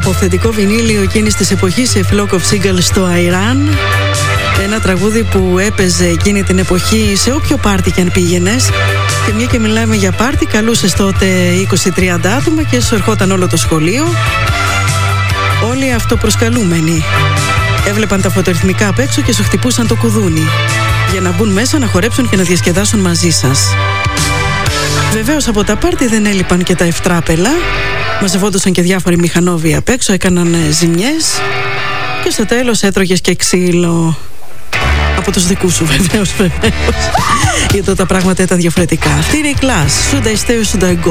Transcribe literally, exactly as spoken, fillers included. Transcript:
Από αυθεντικό βινίλιο εκείνης της εποχής, A Flock of Seagulls στο Iran. Ένα τραγούδι που έπαιζε εκείνη την εποχή σε όποιο πάρτι και αν πήγαινες. Και μια και μιλάμε για πάρτι, καλούσες τότε είκοσι τριάντα άτομα και σου ερχόταν όλο το σχολείο. Όλοι αυτοπροσκαλούμενοι. Έβλεπαν τα φωτορυθμικά απ' έξω και σου χτυπούσαν το κουδούνι για να μπουν μέσα, να χορέψουν και να διασκεδάσουν μαζί σας. Βεβαίως από τα πάρτι δεν έλειπαν και τα ευτράπελα. Μαζευόντουσαν και διάφοροι μηχανόβοι απ' έξω, έκαναν ζημιές και στο τέλος έτρωγες και ξύλο. Από τους δικούς σου βεβαίως, βεβαίως. Γιατί τα πράγματα ήταν διαφορετικά. Αυτή είναι η Clash. Should I stay or should I go?